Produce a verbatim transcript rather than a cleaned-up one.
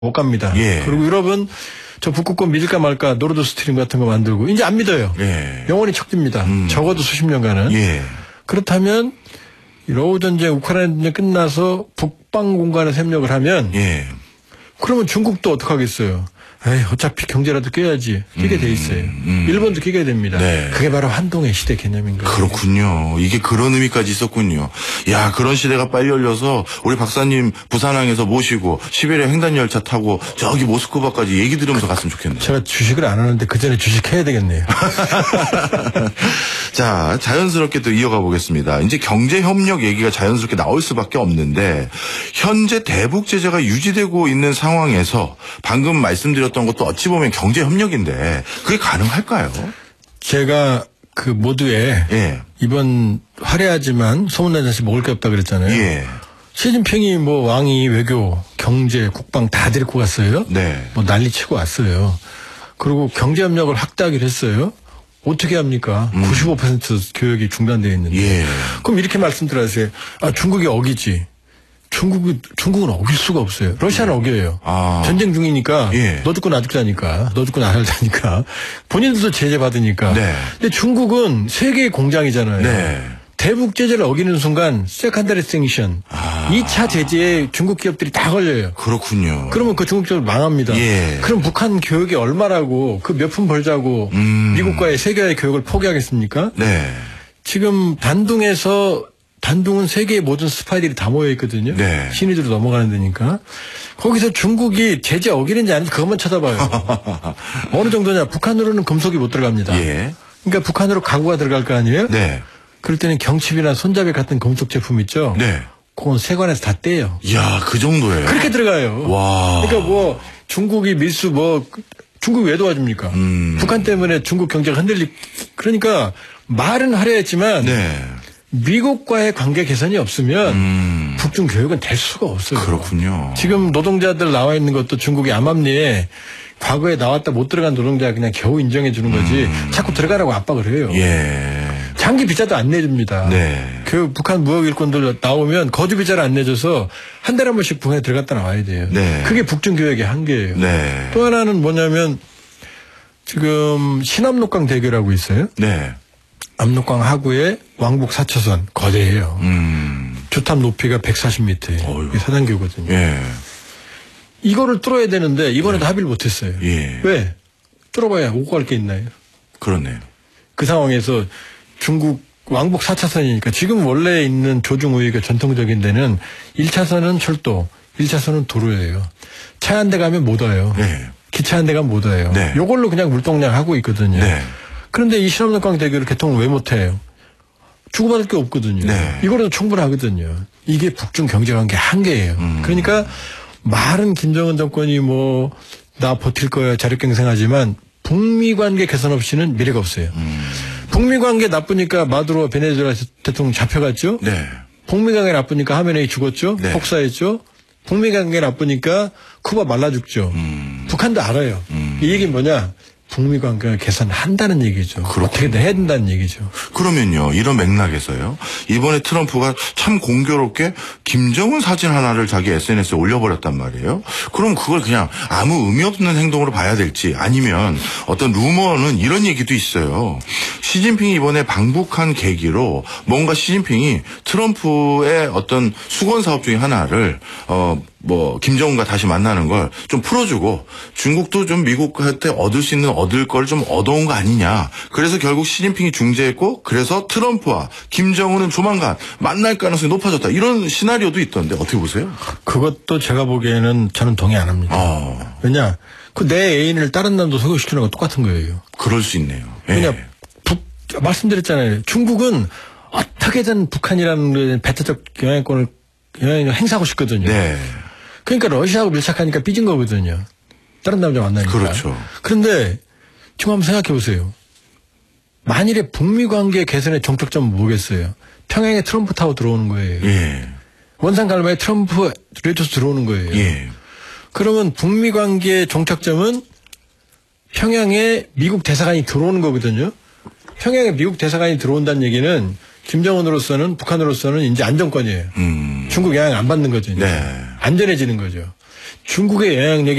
못 갑니다. 예. 그리고 유럽은 저 북극권 믿을까 말까 노르드 스트림 같은 거 만들고 이제 안 믿어요. 예. 영원히 척집니다. 음. 적어도 수십 년간은. 예. 그렇다면 러우 전쟁, 우크라이나 전쟁 끝나서 북방 공간에 협력을 하면 예. 그러면 중국도 어떡하겠어요. 에이, 어차피 경제라도 깨야지. 끼게 돼 있어요. 음, 음. 일본도 끼게 됩니다. 네. 그게 바로 한동의 시대 개념인 거예요. 그렇군요. 이게 그런 의미까지 있었군요. 야, 그런 시대가 빨리 열려서 우리 박사님 부산항에서 모시고 시베리아 횡단열차 타고 저기 모스크바까지 얘기 들으면서 갔으면 좋겠네요. 제가 주식을 안 하는데 그 전에 주식해야 되겠네요. 자, 자연스럽게 또 이어가 보겠습니다. 이제 경제협력 얘기가 자연스럽게 나올 수밖에 없는데 현재 대북 제재가 유지되고 있는 상황에서 방금 말씀드렸던 것도 어찌 보면 경제협력인데 그게 가능할까요? 제가 그 모두에 예. 이번 화려하지만 소문난 자식 먹을 게 없다 그랬잖아요. 예. 시진핑이 뭐 왕이 외교, 경제, 국방 다 데리고 갔어요. 네. 뭐 난리치고 왔어요. 그리고 경제협력을 확대하기로 했어요. 어떻게 합니까? 음. 구십오 퍼센트 교역이 중단되어 있는데. 예. 그럼 이렇게 말씀드려야세요. 아, 중국이 어기지. 중국은, 중국은 어길 수가 없어요. 러시아는 어겨요. 아. 전쟁 중이니까. 예. 너 죽고 나 죽자니까. 너 죽고 나 살자니까. 본인들도 제재받으니까. 네. 근데 중국은 세계의 공장이잖아요. 네. 대북 제재를 어기는 순간 세컨더리 생션. 아. 이 차 제재에 중국 기업들이 다 걸려요. 그렇군요. 그러면 그 중국 기업 망합니다. 예. 그럼 북한 교육이 얼마라고 그 몇 푼 벌자고 음. 미국과의 세계의 교육을 포기하겠습니까? 네. 지금 단둥에서 단둥은 세계의 모든 스파이들이 다 모여 있거든요. 네. 신의주로 넘어가는 데니까. 거기서 중국이 제재 어기는지 아닌지 그것만 쳐다봐요. 어느 정도냐. 북한으로는 금속이 못 들어갑니다. 예. 그러니까 북한으로 가구가 들어갈 거 아니에요? 네. 그럴 때는 경칩이나 손잡이 같은 금속 제품 있죠? 네. 그건 세관에서 다 떼요. 이야, 그 정도예요. 그렇게 들어가요. 와. 그러니까 뭐 중국이 밀수 뭐 중국 왜 도와줍니까? 음. 북한 때문에 중국 경제가 흔들리. 그러니까 말은 하려 했지만 네. 미국과의 관계 개선이 없으면 음. 북중 교역은 될 수가 없어요. 그렇군요. 지금 노동자들 나와 있는 것도 중국이 암암리에 과거에 나왔다 못 들어간 노동자 그냥 겨우 인정해 주는 거지 음. 자꾸 들어가라고 압박을 해요. 예. 장기 비자도 안 내줍니다. 네. 그 북한 무역 일꾼들 나오면 거주 비자를 안 내줘서 한 달에 한 번씩 북한에 들어갔다 나와야 돼요. 네. 그게 북중 교역의 한계예요. 네. 또 하나는 뭐냐면 지금 신압록강 대교라고 있어요. 네. 압록강 하구에 왕복 사 차선 거대해요. 음. 주탑 높이가 백사십 미터예요. 이게 사단교거든요. 예. 이거를 뚫어야 되는데 이번에도 네. 합의를 못했어요. 예. 왜? 뚫어봐야 오고 갈 게 있나요? 그렇네요. 그 상황에서 중국 왕복 사 차선이니까 지금 원래 있는 조중우회가 전통적인 데는 일 차선은 철도, 일 차선은 도로예요. 차 한 대 가면 못 와요. 네. 기차 한 대 가면 못 와요. 네. 요걸로 그냥 물동량 하고 있거든요. 네. 그런데 이 신압록강 대교를 개통을 왜 못해요? 주고받을 게 없거든요. 네. 이거라도 충분하거든요. 이게 북중 경제관계 한계예요. 음. 그러니까 말은 김정은 정권이 뭐 나 버틸 거야 자력갱생하지만 북미 관계 개선 없이는 미래가 없어요. 음. 북미 관계 나쁘니까 마두로 베네수엘라 대통령 잡혀갔죠. 네. 북미 관계 나쁘니까 하메네이 죽었죠. 네. 폭사했죠. 북미 관계 나쁘니까 쿠바 말라 죽죠. 음. 북한도 알아요. 음. 이 얘기는 뭐냐. 북미 관계를 개선한다는 얘기죠. 그렇군요. 어떻게든 해야 된다는 얘기죠. 그러면요. 이런 맥락에서요. 이번에 트럼프가 참 공교롭게 김정은 사진 하나를 자기 에스엔에스에 올려버렸단 말이에요. 그럼 그걸 그냥 아무 의미 없는 행동으로 봐야 될지 아니면 어떤 루머는 이런 얘기도 있어요. 시진핑이 이번에 방북한 계기로 뭔가 시진핑이 트럼프의 어떤 수건 사업 중에 하나를 어 뭐 김정은과 다시 만나는 걸 좀 풀어주고 중국도 좀 미국한테 얻을 수 있는 얻을 걸 좀 얻어온 거 아니냐. 그래서 결국 시진핑이 중재했고 그래서 트럼프와 김정은은 조만간 만날 가능성이 높아졌다. 이런 시나리오도 있던데 어떻게 보세요? 그것도 제가 보기에는 저는 동의 안 합니다. 어. 왜냐 그 내 애인을 다른 남도 소개시키는 거 똑같은 거예요. 그럴 수 있네요. 예. 왜냐 북, 말씀드렸잖아요. 중국은 어떻게든 북한이라는 배타적 영향권을 영향을 행사하고 싶거든요. 네. 그러니까 러시아하고 밀착하니까 삐진 거거든요. 다른 남자 만나니까. 그렇죠. 그런데 지금 한번 생각해 보세요. 만일에 북미 관계 개선의 정책점은 뭐겠어요? 평양에 트럼프 타고 들어오는 거예요. 예. 원산 갈마에 트럼프 레이토스 들어오는 거예요. 예. 그러면 북미 관계 정착점은 평양에 미국 대사관이 들어오는 거거든요. 평양에 미국 대사관이 들어온다는 얘기는 김정은으로서는 북한으로서는 이제 안정권이에요. 음. 중국 영향 안 받는 거죠. 이제. 네. 안전해지는 거죠. 중국의 영향력이